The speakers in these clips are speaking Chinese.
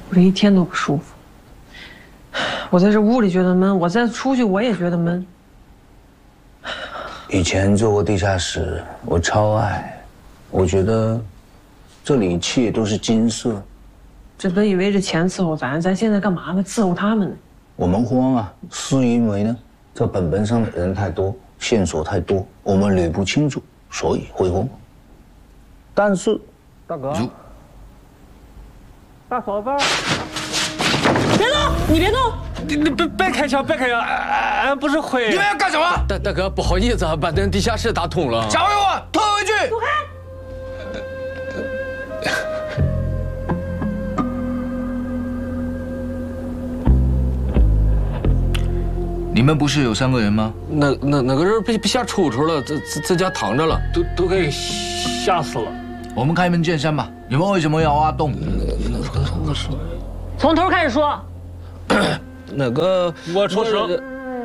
我这一天都不舒服。我在这屋里觉得闷，我再出去我也觉得闷。 以前做过地下室，我超爱，我觉得这里一切都是金色。 这本以为这钱伺候咱现在干嘛呢？伺候他们呢？ 我们慌啊，是因为呢，这本上的人太多，线索太多，我们捋不清楚，所以会慌。但是， 大哥，大嫂子， 别动！你别动！ 你别开枪，别开枪，俺不是会。 你们要干什么？ 大哥，不好意思啊，把咱地下室打通了。 交给我，退回去。 走开！ 你们不是有3个人吗？ 那个人被吓抽抽了，在家躺着了， 都给吓死了。 我们开门见山吧，你们为什么要挖洞？ 从头开始说。 那个我出生，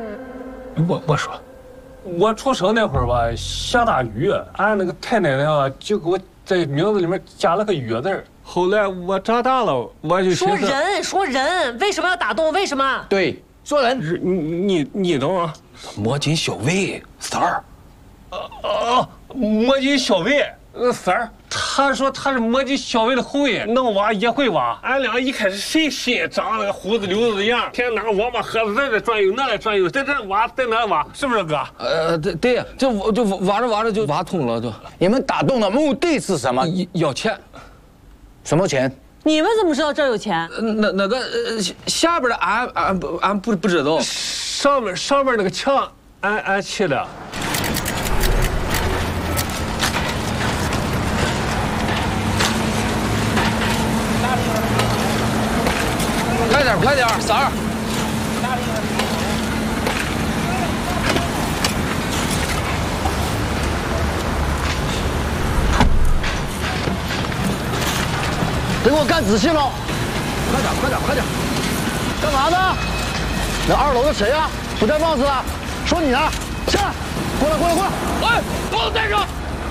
我出生那会儿吧，下大雨，俺那个太奶奶啊，就给我在名字里面加了个雨字。后来我长大了，我就寻思说人，为什么要打洞？为什么？ 对， 说人， 你懂吗？ 摸金校尉三儿。 摸金校尉。三儿，他说他是摸金校尉的后裔，能挖也会挖。俺俩一开始谁也长那个胡子溜子的样，天哪，我把盒子在这转悠，那来转悠，在这挖，在那挖，是不是哥？ 对，就挖着挖着就挖通了，就。 你们打洞的目的是什么？ 要钱。 什么钱？ 你们怎么知道这儿有钱？ 那个下边的俺不知道， 上面那个墙俺砌了。 快点，三儿。 得给我干仔细喽！快点！干嘛呢？那2楼的谁呀？不戴帽子的，说你呢？下来，过来！ 哎，帽子戴上。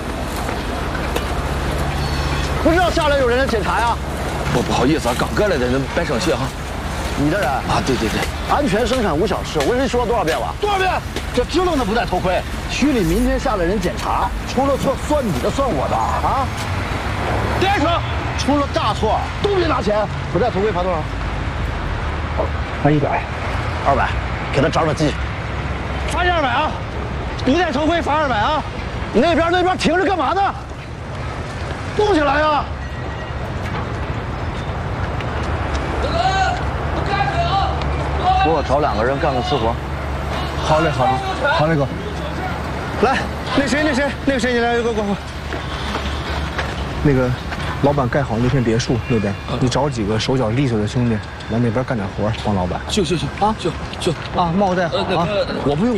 不知道下来有人来检查呀？ 不好意思啊，刚过来的，别生气哈。 你的人啊，对， 安全生产5小时，我跟你说了多少遍了？多少遍？这支棱的不戴头盔，区里明天下来人检查，出了错算你的算我的啊！ 别说， 出了大错都别拿钱，不戴头盔罚多少？罚100，200，给他长记。罚200啊！不戴头盔罚200啊！那边停着干嘛呢？动起来呀！给我找2个人干个私活。好嘞，哥。来，那谁，你来，给我。 那个，老板盖好那片别墅那边，你找几个手脚利索的兄弟来那边干点活，帮老板。 就啊，就啊，帽子戴好啊。我不用。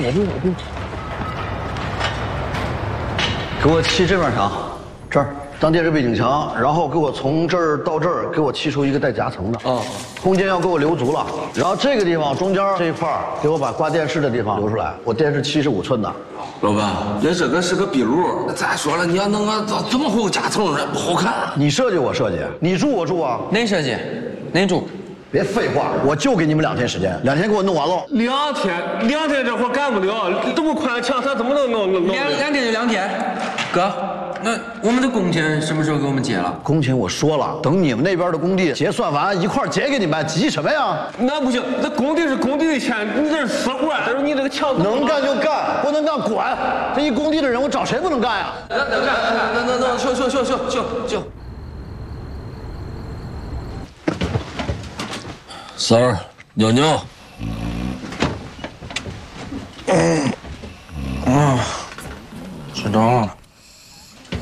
给我砌这面墙，这儿当电视背景墙，然后给我从这儿到这儿给我砌出一个带夹层的。空间要给我留足了。然后这个地方中间这一块给我把挂电视的地方留出来。我电视75寸的。 老板，人这个是个壁炉，再说了，你要弄个这么厚夹层，不好看。 你设计我设计，你住我住啊？ 恁设计，恁住。 别废话，我就给你们2天时间，2天给我弄完喽。 2天这活干不了，这么宽的墙，他怎么能弄？ 两天就2天，哥，那我们的工钱什么时候给我们结了？ 工钱我说了，等你们那边的工地结算完一块结给你们，急什么呀？ 那不行，那工地是工地的钱，你这是死活。但是你这个墙能干就干，不能干管。这一工地的人，我找谁不能干呀？ 那，就。三儿，尿尿。知道了。